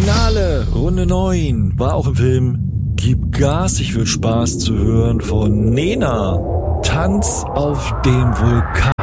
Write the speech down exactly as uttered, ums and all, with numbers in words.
Finale, Runde neun, war auch im Film Gib Gas, ich will Spaß zu hören von Nena. Tanz auf dem Vulkan.